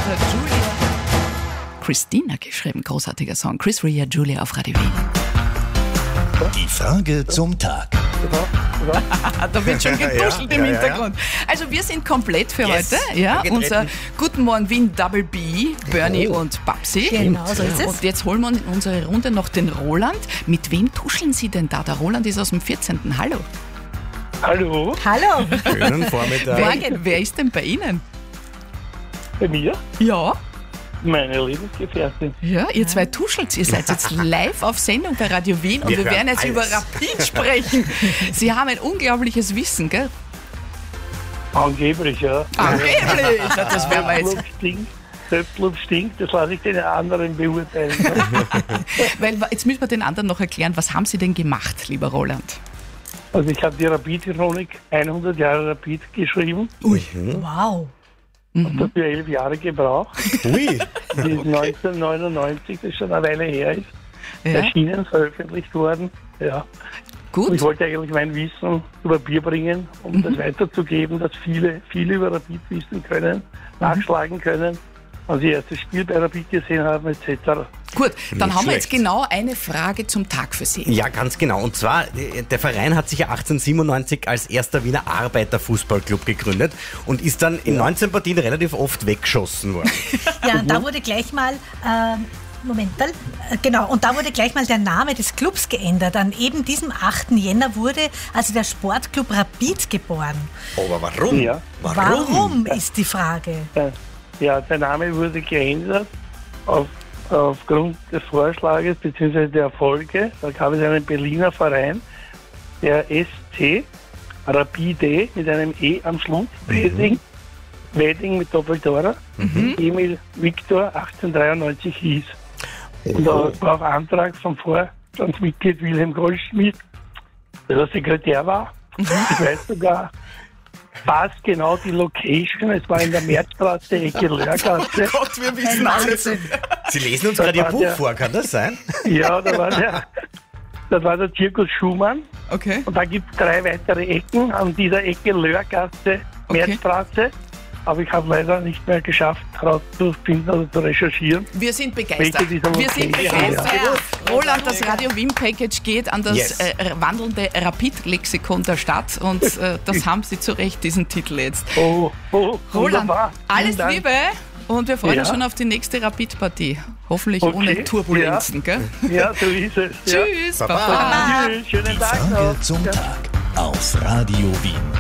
Julia Christina geschrieben. Großartiger Song. Chris Rea, Julia auf Radio Wien. Die Frage zum Tag. Da wird schon getuschelt im Hintergrund. Also wir sind komplett für heute. Ja, unser Guten Morgen Wien Double B, Bernie und Babsi. Genau, so ist es. Und jetzt holen wir in unsere Runde noch den Roland. Mit wem tuscheln Sie denn da? Der Roland ist aus dem 14. Hallo. Hallo, Hallo. Schönen Vormittag. Wer ist denn bei Ihnen? bei mir, Ja. meine Lebensgefährtin. Ja, ihr zwei tuschelt, ihr seid jetzt live auf Sendung bei Radio Wien und wir hören werden jetzt alles. über Rapid sprechen. Sie haben ein unglaubliches Wissen, gell? Angeblich, ja. Angeblich! Das werden wir jetzt. Selbstlob stinkt, das lasse ich den anderen beurteilen. Weil jetzt müssen wir den anderen noch erklären, was haben Sie denn gemacht, lieber Roland? Also ich habe die Rapid-Chronik 100 Jahre Rapid geschrieben Wow. und dafür 11 Jahre gebraucht. Ui. Die ist 1999, das schon eine Weile her ist, Ja, erschienen, veröffentlicht worden. Ja. Und ich gut. wollte eigentlich mein Wissen über Bier bringen, um das weiterzugeben, dass viele über Rapid wissen können, nachschlagen können, wenn sie erst das Spiel bei Rapid gesehen haben, etc. Gut, dann Nicht haben wir jetzt schlecht. genau eine Frage zum Tag für Sie. Ja, ganz genau. Und zwar, der Verein hat sich ja 1897 als erster Wiener Arbeiterfußballclub gegründet und ist dann in 19 Partien relativ oft weggeschossen worden. Ja, und da wurde gleich mal, genau, und da wurde gleich mal der Name des Clubs geändert. An eben diesem 8. Jänner wurde also der Sportclub Rapid geboren. Aber warum? Ja. Warum ist die Frage? Ja, der Name wurde geändert aufgrund des Vorschlages bzw. der Erfolge. Da gab es einen Berliner Verein, der SC Rapide mit einem E am Schluss, Wedding mit Doppeltora, Emil Viktor 1893 hieß. Und da war auf Antrag vom Vorstandsmitglied Wilhelm Goldschmidt, der Sekretär war. Ich weiß sogar fast genau die Location. Es war in der Märzstraße, Ecke Lörgasse. Gott, wir wissen alles. Sie lesen uns gerade Ihr war Buch der- vor, kann das sein? Ja, da war der Zirkus Schumann. Okay. Und da gibt es 3 weitere Ecken an dieser Ecke Lörgasse, Okay. Märzstraße. Aber ich habe leider nicht mehr geschafft, herauszufinden oder zu recherchieren. Wir sind begeistert. Welche dieser Wir sind Location, begeistert. Roland, das Radio Wien Package geht an das Yes. wandelnde Rapid-Lexikon der Stadt und das haben Sie zu Recht, diesen Titel jetzt. Oh, Roland, wunderbar. alles Vielen Dank. Liebe und wir freuen uns Ja. schon auf die nächste Rapid-Partie. Hoffentlich Okay. ohne Turbulenzen, gell? Ja, so ist es. Ja. Tschüss, Baba. Baba. Tschüss, schönen Die Tag Frage noch. zum Ja. Tag auf Radio Wien.